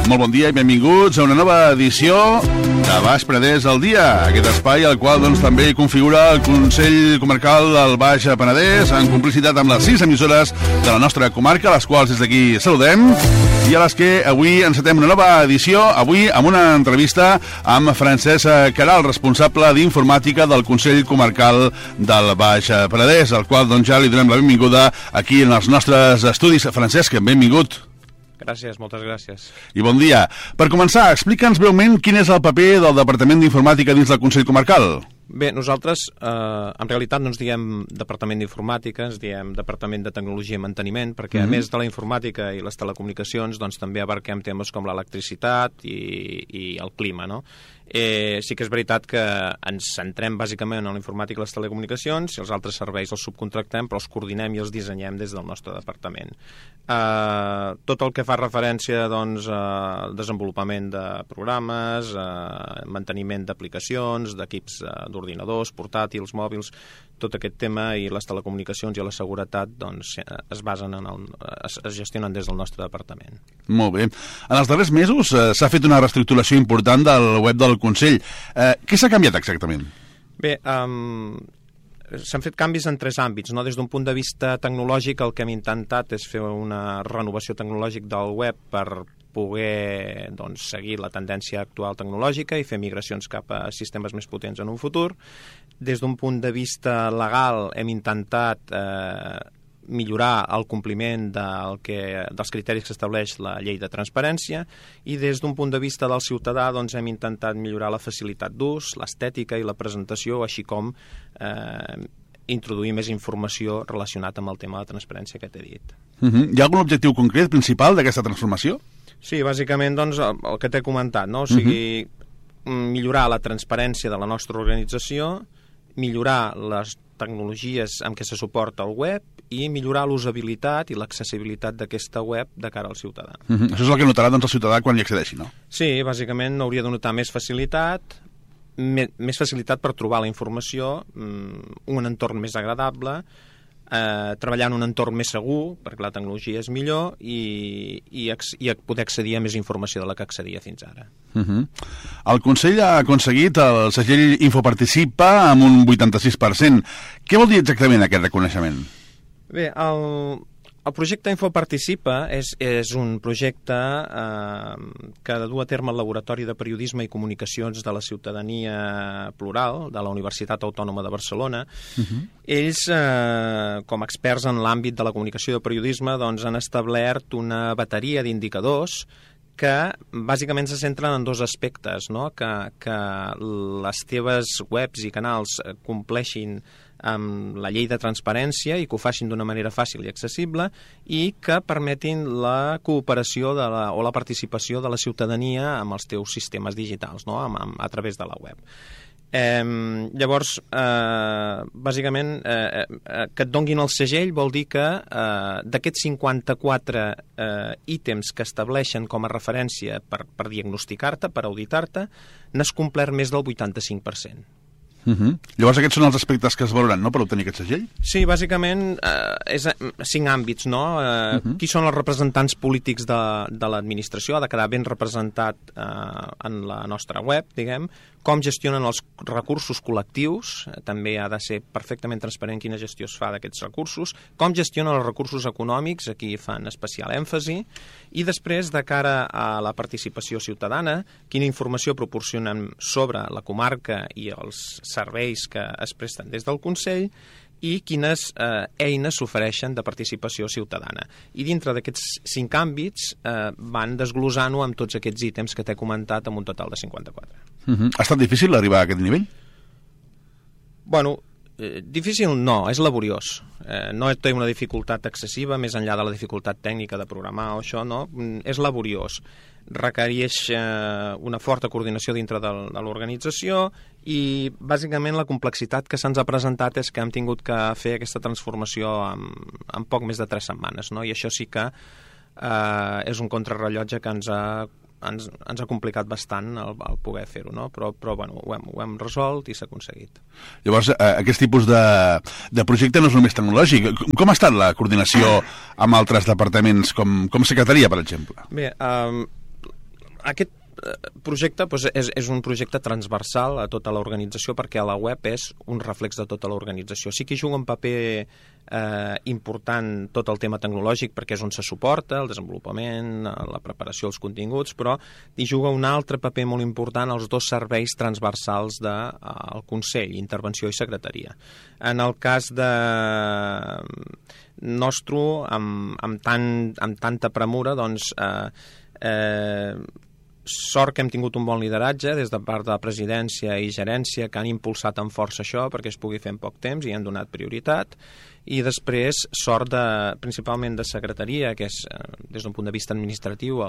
Molt bon dia i benvinguts a una nova edició de Baix Penedès al dia, aquest espai al qual també configura el Consell Comarcal del Baix Penedès en complicitat amb les 6 emissores de la nostra comarca, les quals des d'aquí saludem, i a les que avui encetem una nova edició, avui amb una entrevista amb Francesc Queralt, responsable d'informàtica del Consell Comarcal del Baix Penedès, al qual ja li donem la benvinguda aquí en els nostres estudis. Francesc, benvingut. Gràcies, moltes gràcies. I bon dia. Per començar, explica'ns breument quin és el paper del Departament d'Informàtica dins del Consell Comarcal. Bé, nosaltres en realitat no ens diem Departament d'Informàtica, ens diem Departament de Tecnologia i Manteniment, perquè a més de la informàtica i les telecomunicacions doncs també abarquem temes com l'electricitat i el clima, no? Sí que és veritat que ens centrem bàsicament en la informàtica i les telecomunicacions, i els altres serveis els subcontractem, però els coordinem i els dissenyem des del nostre departament. Tot el que fa referència doncs, al desenvolupament de programes, manteniment d'aplicacions, d'equips d'ordinadors, portàtils, mòbils, tot aquest tema i les telecomunicacions i la seguretat doncs, es gestionen des del nostre departament. Molt bé. En els darrers mesos s'ha fet una reestructuració important del web del Consell. Què s'ha canviat exactament? Bé, s'han fet canvis en 3 àmbits, no? Des d'un punt de vista tecnològic, el que hem intentat és fer una renovació tecnològica del web per poder doncs, seguir la tendència actual tecnològica i fer migracions cap a sistemes més potents en un futur. Des d'un punt de vista legal hem intentat millorar el compliment dels criteris que estableix la llei de transparència, i des d'un punt de vista del ciutadà doncs, hem intentat millorar la facilitat d'ús, l'estètica i la presentació, així com introduir més informació relacionada amb el tema de la transparència que t'he dit. Hi ha algun objectiu concret, principal, d'aquesta transformació? Sí, bàsicament doncs, el que t'he comentat, no? O sigui, millorar la transparència de la nostra organització, millorar les tecnologies amb què se suporta el web i millorar l'usabilitat i l'accessibilitat d'aquesta web de cara al ciutadà. Això és el que notarà doncs, el ciutadà quan hi accedeixi, no? Sí, bàsicament hauria de notar més facilitat per trobar la informació, un entorn més agradable, treballar en un entorn més segur, perquè la tecnologia és millor, i poder accedir a més informació de la que accedia fins ara. El Consell ha aconseguit el segell Infoparticipa amb un 86%. Què vol dir exactament aquest reconeixement? Bé, el projecte Infoparticipa és un projecte que ha de dur a terme el Laboratori de Periodisme i Comunicacions de la Ciutadania Plural de la Universitat Autònoma de Barcelona. Ells, com a experts en l'àmbit de la comunicació i del periodisme, doncs, han establert una bateria d'indicadors que bàsicament se centren en 2 aspectes, no? Que les teves webs i canals compleixin amb la llei de transparència i que ho facin d'una manera fàcil i accessible, i que permetin la cooperació o la participació de la ciutadania amb els teus sistemes digitals, no? A través de la web. Llavors, bàsicament, que et donguin el segell vol dir que d'aquests 54 ítems que estableixen com a referència per diagnosticar-te, per auditar-te, n'has complert més del 85%. Llavors aquests són els aspectes que es valoran, no?, per obtenir aquest segell? Sí, bàsicament és 5 àmbits, no? Qui són els representants polítics de l'administració? Ha de quedar ben representat en la nostra web, diguem. Com gestionen els recursos col·lectius? També ha de ser perfectament transparent quina gestió es fa d'aquests recursos. Com gestionen els recursos econòmics? Aquí fan especial èmfasi. I després, de cara a la participació ciutadana, quina informació proporcionen sobre la comarca i els serveis que es presten des del Consell, i quines eines s'ofereixen de participació ciutadana. I dintre d'aquests 5 àmbits van desglosant-ho amb tots aquests ítems que t'he comentat, amb un total de 54. Ha estat difícil arribar a aquest nivell? Bueno, difícil no, és laboriós. No té una dificultat excessiva, més enllà de la dificultat tècnica de programar o això, no? És laboriós. Requereix una forta coordinació dintre de l'organització, i bàsicament la complexitat que se'ns ha presentat és que hem tingut que fer aquesta transformació en poc més de 3 setmanes, no? I això sí que és un contrarrellotge que ens ha complicat bastant el poder fer-ho, no? Però bueno, ho hem resolt i s'ha aconseguit. Llavors, aquest tipus de projecte no és només tecnològic. Com ha estat la coordinació amb altres departaments, com secretaria, per exemple? Bé, Aquest projecte és un projecte transversal a tota l'organització, perquè la web és un reflex de tota l'organització. Sí que hi juga un paper important tot el tema tecnològic, perquè és on se suporta el desenvolupament, la preparació dels continguts, però hi juga un altre paper molt important els dos serveis transversals del Consell, intervenció i secretaria. En el cas de nostre, amb tanta premura, doncs sort que hem tingut un bon lideratge des de part de la presidència i gerència, que han impulsat amb força això perquè es pugui fer en poc temps i han donat prioritat, i després sort principalment de secretaria, que és des d'un punt de vista administratiu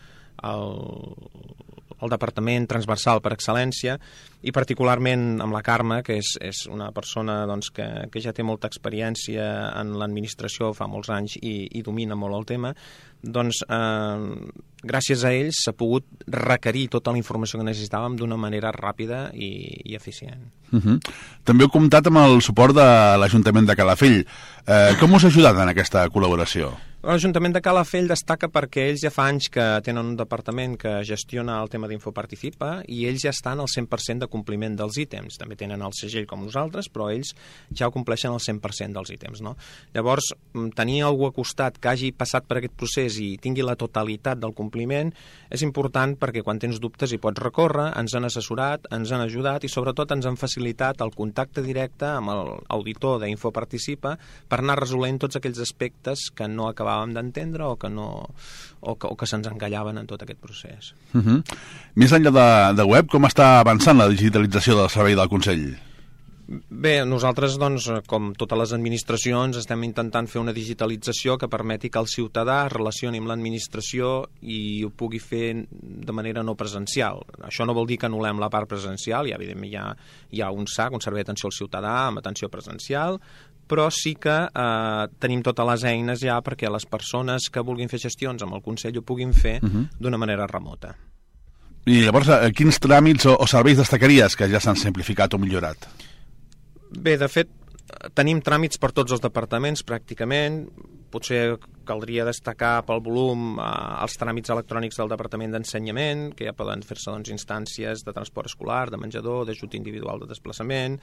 el departament transversal per excel·lència, i particularment amb la Carme, que és una persona doncs, que ja té molta experiència en l'administració fa molts anys i domina molt el tema, doncs gràcies a ells s'ha pogut requerir tota la informació que necessitàvem d'una manera ràpida i eficient. També heu comptat amb el suport de l'Ajuntament de Calafell. Com us ha ajudat en aquesta col·laboració? L'Ajuntament de Calafell destaca perquè ells ja fa anys que tenen un departament que gestiona el tema d'Infoparticipa i ells ja estan al 100% de compliment dels ítems. També tenen el segell com nosaltres, però ells ja ho compleixen al 100% dels ítems, no? Llavors, tenir algú a costat que hagi passat per aquest procés i tingui la totalitat del compliment és important, perquè quan tens dubtes hi pots recórrer, ens han assessorat, ens han ajudat i sobretot ens han facilitat el contacte directe amb l'auditor d'Infoparticipa per anar resolent tots aquells aspectes que no acabàvem d'entendre o que se'ns engallaven en tot aquest procés. Més enllà de web, com està avançant la digitalització del servei del Consell? Bé, nosaltres, doncs, com totes les administracions, estem intentant fer una digitalització que permeti que el ciutadà es relacioni amb l'administració i ho pugui fer de manera no presencial. Això no vol dir que anul·lem la part presencial, i evidentment hi ha un SAC, un servei d'atenció al ciutadà, amb atenció presencial, però sí que tenim totes les eines ja perquè les persones que vulguin fer gestions amb el Consell ho puguin fer d'una manera remota. I llavors, quins tràmits o serveis destacaries que ja s'han simplificat o millorat? Bé, de fet, tenim tràmits per tots els departaments, pràcticament. Potser caldria destacar pel volum els tràmits electrònics del Departament d'Ensenyament, que ja poden fer-se instàncies de transport escolar, de menjador, d'ajut individual de desplaçament.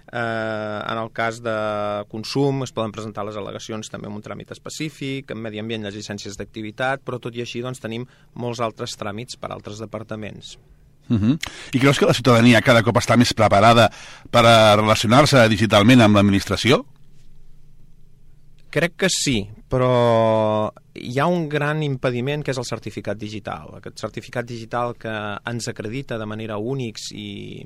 En el cas de consum es poden presentar les al·legacions també amb un tràmit específic, en medi ambient les llicències d'activitat, però tot i així doncs, tenim molts altres tràmits per altres departaments. I creus que la ciutadania cada cop està més preparada per a relacionar-se digitalment amb l'administració? Crec que sí, però hi ha un gran impediment que és el certificat digital. Aquest certificat digital que ens acredita de manera únics i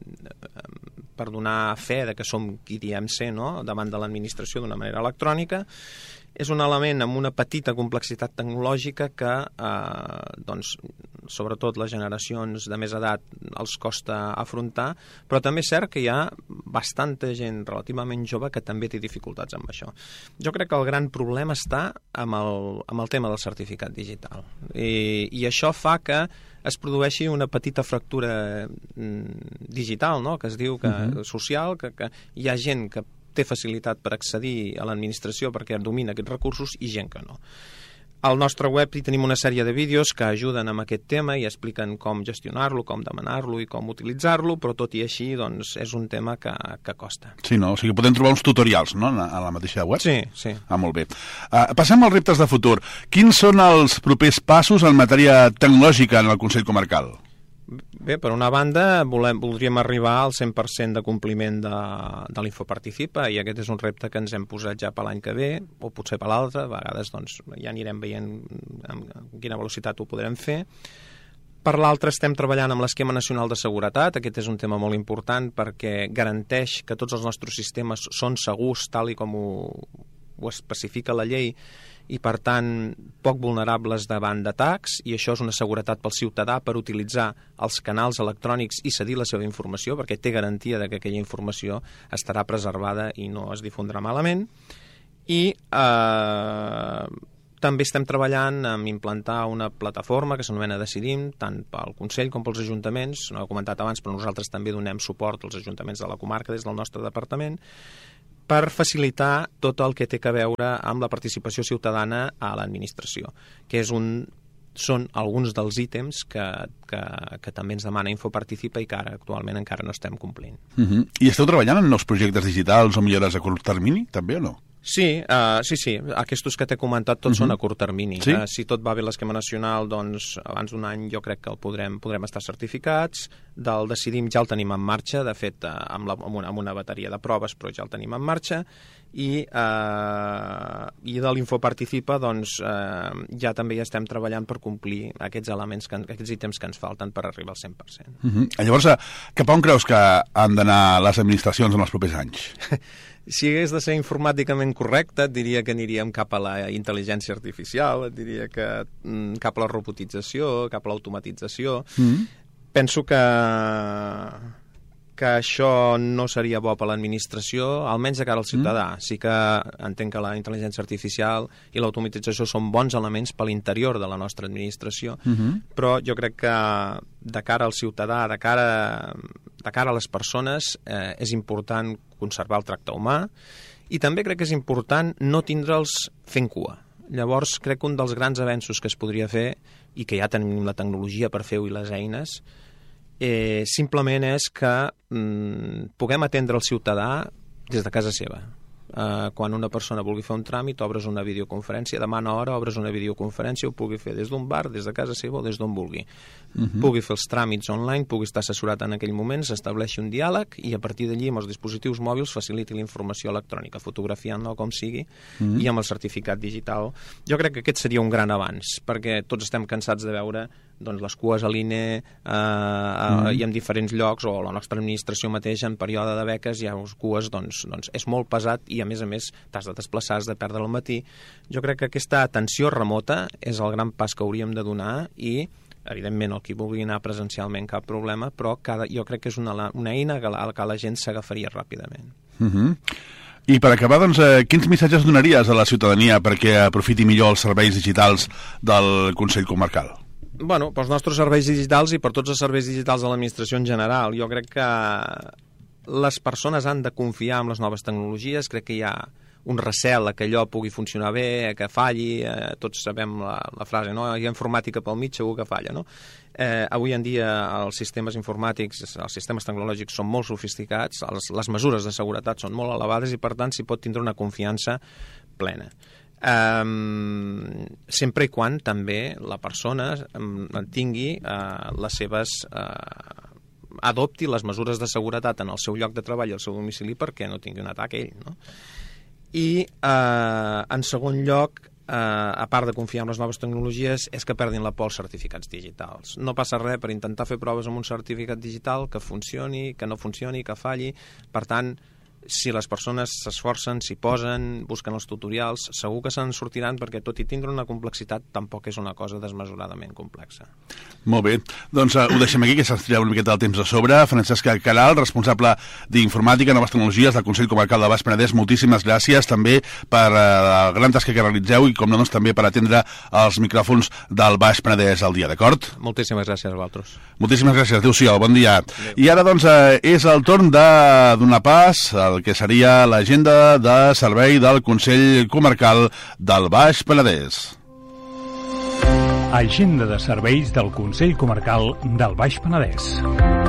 per donar fe de que som qui diem ser, no?, davant de l'administració d'una manera electrònica, és un element amb una petita complexitat tecnològica que, doncs, sobretot les generacions de més edat els costa afrontar, però també és cert que hi ha bastanta gent relativament jove que també té dificultats amb això. Jo crec que el gran problema està amb el tema del certificat digital. I això fa que es produeixi una petita fractura digital, no?, que es diu que social, que hi ha gent que té facilitat per accedir a l'administració perquè domina aquests recursos i gent que no. Al nostre web hi tenim una sèrie de vídeos que ajuden amb aquest tema i expliquen com gestionar-lo, com demanar-lo i com utilitzar-lo, però tot i així doncs, és un tema que costa. Sí, no? O sigui, podem trobar uns tutorials, no?, a la mateixa web? Sí, sí. Molt bé. Passem als reptes de futur. Quins són els propers passos en matèria tecnològica en el Consell Comarcal? Bé, per una banda, voldríem arribar al 100% de compliment de l'Infoparticipa, i aquest és un repte que ens hem posat ja per l'any que ve, o potser per l'altre. A vegades doncs, ja anirem veient amb quina velocitat ho podrem fer. Per l'altre, estem treballant amb l'Esquema Nacional de Seguretat. Aquest és un tema molt important perquè garanteix que tots els nostres sistemes són segurs, tal i com ho especifica la llei, i per tant poc vulnerables davant d'atacs, i això és una seguretat pel ciutadà per utilitzar els canals electrònics i cedir la seva informació, perquè té garantia de que aquella informació estarà preservada i no es difondrà malament. I també estem treballant en implantar una plataforma que s'anomena Decidim, tant pel Consell com pels ajuntaments. No ho he comentat abans, però nosaltres també donem suport als ajuntaments de la comarca des del nostre departament, per facilitar tot el que té a veure amb la participació ciutadana a l'administració, que és un són alguns dels ítems que també ens demana Infoparticipa i que ara actualment encara no estem complint. I esteu treballant en nous projectes digitals o millores a curt termini, també o no? Sí. Aquests que t'he comentat tots són a curt termini. Sí? Si tot va bé l'esquema nacional, doncs abans d'un any jo crec que el podrem estar certificats. Del Decidim ja el tenim en marxa, de fet amb una bateria de proves, però ja el tenim en marxa. I de l'Infoparticipa doncs ja també hi estem treballant per complir aquests elements, aquests ítems que ens falten per arribar al 100%. Llavors, cap a on creus que han d'anar les administracions en els propers anys? Si hagués de ser informàticament correcte, et diria que aniríem cap a la intel·ligència artificial, et diria que cap a la robotització, cap a l'automatització. Penso que això no seria bo per l'administració, almenys de cara al ciutadà. Sí que entenc que la intel·ligència artificial i l'automatització són bons elements per l'interior de la nostra administració, però jo crec que de cara al ciutadà, de cara a les persones, és important conservar el tracte humà i també crec que és important no tindre'ls fent cua. Llavors, crec que un dels grans avenços que es podria fer, i que ja tenim la tecnologia per fer-ho i les eines, simplement és que puguem atendre el ciutadà des de casa seva. Quan una persona vulgui fer un tràmit, obres una videoconferència, demana hora, obres una videoconferència, ho pugui fer des d'un bar, des de casa seva o des d'on vulgui. Pugui fer els tràmits online, pugui estar assessorat en aquell moment, s'estableixi un diàleg i a partir d'allí amb els dispositius mòbils faciliti la informació electrònica, fotografiant-la com sigui, i amb el certificat digital. Jo crec que aquest seria un gran avanç, perquè tots estem cansats de veure les cues a l'INE i en diferents llocs, o la nostra administració mateix en període de beques hi ha cues, doncs és molt pesat i a més t'has de desplaçar, has de perdre el matí. Jo crec que aquesta atenció remota és el gran pas que hauríem de donar i evidentment el qui vulgui anar presencialment cap problema, però jo crec que és una eina a la la gent s'agafaria ràpidament. I per acabar, quins missatges donaries a la ciutadania perquè aprofiti millor els serveis digitals del Consell Comarcal? Bueno, pels nostres serveis digitals i per tots els serveis digitals de l'administració en general. Jo crec que les persones han de confiar en les noves tecnologies, crec que hi ha un recel a que allò pugui funcionar bé, a que falli, tots sabem la frase, no? Hi ha informàtica pel mig, segur que falla, no? Avui en dia els sistemes informàtics, els sistemes tecnològics són molt sofisticats, les mesures de seguretat són molt elevades i per tant s'hi pot tindre una confiança plena. Sempre i quan també la persona tingui les seves adopti les mesures de seguretat en el seu lloc de treball i al seu domicili perquè no tingui un atac ell, no? I en segon lloc, a part de confiar en les noves tecnologies, és que perdin la por als certificats digitals. No passa res per intentar fer proves amb un certificat digital que funcioni, que no funcioni, que falli. Per tant, si les persones s'esforcen, s'hi posen, busquen els tutorials, segur que se'n sortiran perquè tot i tindre una complexitat tampoc és una cosa desmesuradament complexa. Molt bé, doncs ho deixem aquí, que s'ha estirat una miqueta del temps a sobre. Francesc Queralt, responsable d'Informàtica i Noves Tecnologies del Consell Comarcal del Baix Penedès, moltíssimes gràcies també per la gran tasca que realitzeu i com no, doncs, també per atendre els micròfons del Baix Penedès al dia, d'acord? Moltíssimes gràcies a vosaltres. Moltíssimes gràcies, adéu-siau, bon dia. Adéu. I ara doncs és el torn de donar pas el que seria l'agenda de servei del Consell Comarcal del Baix Penedès. Agenda de serveis del Consell Comarcal del Baix Penedès.